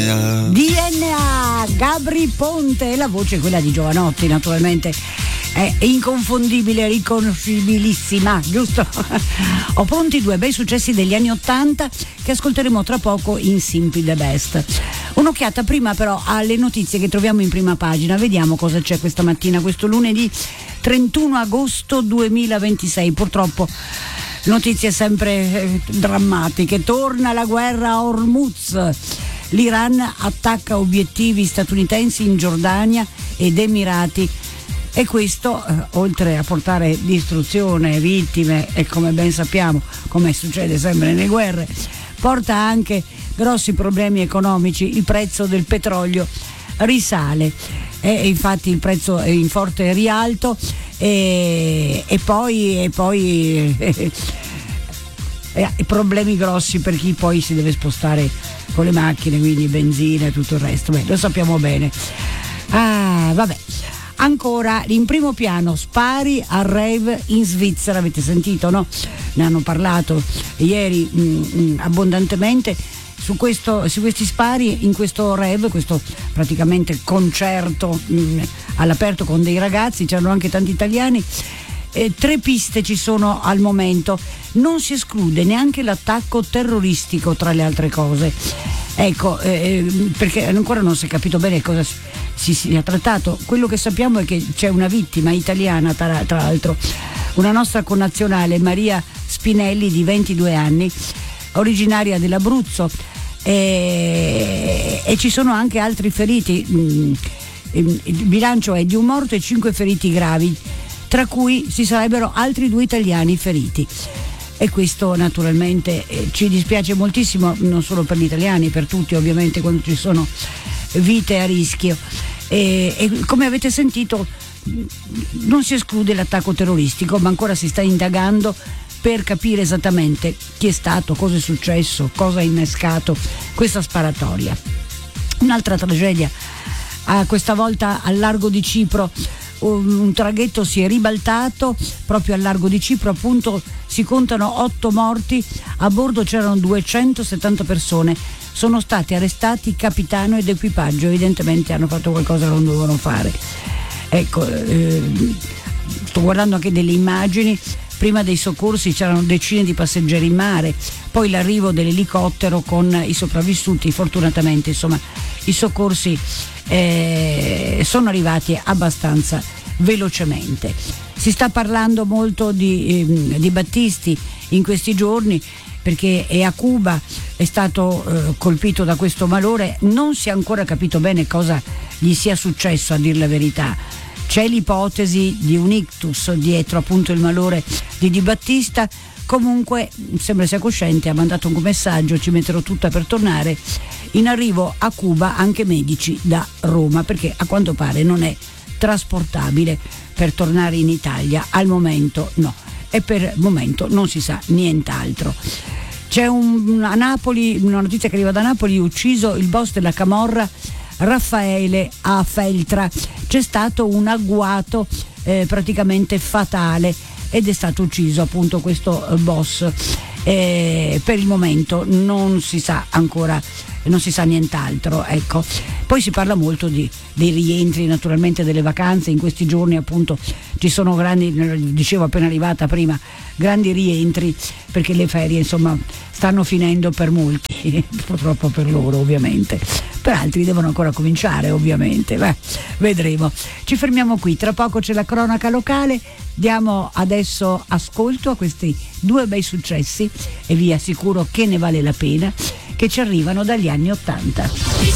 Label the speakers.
Speaker 1: DNA, Gabry Ponte, la voce è quella di Jovanotti, naturalmente è inconfondibile, riconoscibilissima, giusto? Ho pronti due bei successi degli anni '80 che ascolteremo tra poco in Simply the Best. Un'occhiata prima però alle notizie che troviamo in prima pagina. Vediamo cosa c'è questa mattina, questo lunedì 31 agosto 2026. Purtroppo notizie sempre drammatiche. Torna la guerra a Hormuz. L'Iran attacca obiettivi statunitensi in Giordania ed Emirati. E questo, oltre a portare distruzione, vittime e come ben sappiamo, come succede sempre nelle guerre, porta anche grossi problemi economici. Il prezzo del petrolio risale e infatti il prezzo è in forte rialto e poi problemi grossi per chi poi si deve spostare con le macchine, quindi benzina e tutto il resto. Beh, lo sappiamo bene. Vabbè. Ancora in primo piano spari al rave in Svizzera, avete sentito, no? Ne hanno parlato ieri abbondantemente su questi spari in questo rave, questo praticamente concerto all'aperto con dei ragazzi. C'erano anche tanti italiani. 3 piste ci sono al momento, non si esclude neanche l'attacco terroristico tra le altre cose. Ecco, perché ancora non si è capito bene cosa si sia trattato. Quello che sappiamo è che c'è una vittima italiana, tra l'altro, una nostra connazionale, Maria Spinelli, di 22 anni, originaria dell'Abruzzo, e ci sono anche altri feriti. Il bilancio è di un morto e 5 feriti gravi, tra cui ci sarebbero altri 2 italiani feriti. E questo naturalmente ci dispiace moltissimo, non solo per gli italiani, per tutti ovviamente, quando ci sono vite a rischio. E come avete sentito non si esclude l'attacco terroristico, ma ancora si sta indagando per capire esattamente chi è stato, cosa è successo, cosa ha innescato questa sparatoria. Un'altra tragedia, questa volta al largo di Cipro. Un traghetto si è ribaltato proprio al largo di Cipro, appunto. Si contano 8 morti, a bordo c'erano 270 persone, sono stati arrestati capitano ed equipaggio, evidentemente hanno fatto qualcosa che non dovevano fare. Ecco, sto guardando anche delle immagini. Prima dei soccorsi c'erano decine di passeggeri in mare, poi l'arrivo dell'elicottero con i sopravvissuti. Fortunatamente, insomma, i soccorsi sono arrivati abbastanza velocemente. Si sta parlando molto di Battisti in questi giorni, perché a Cuba è stato colpito da questo malore. Non si è ancora capito bene cosa gli sia successo, a dir la verità. C'è l'ipotesi di un ictus dietro appunto il malore di Di Battista. Comunque sembra sia cosciente, ha mandato un messaggio: ci metterò tutta per tornare. In arrivo a Cuba anche medici da Roma, perché a quanto pare non è trasportabile per tornare in Italia. Al momento no, e per il momento non si sa nient'altro. C'è a Napoli, una notizia che arriva da Napoli: ucciso il boss della camorra Raffaele a Feltra. C'è stato un agguato praticamente fatale ed è stato ucciso appunto questo boss. Per il momento non si sa ancora, non si sa nient'altro, ecco. Poi si parla molto dei rientri, naturalmente, delle vacanze. In questi giorni appunto ci sono grandi, dicevo appena arrivata prima, grandi rientri, perché le ferie insomma stanno finendo per molti, purtroppo per loro ovviamente, per altri devono ancora cominciare ovviamente. Beh, vedremo. Ci fermiamo qui, tra poco c'è la cronaca locale. Diamo adesso ascolto a questi 2 bei successi, e vi assicuro che ne vale la pena, che ci arrivano dagli anni '80.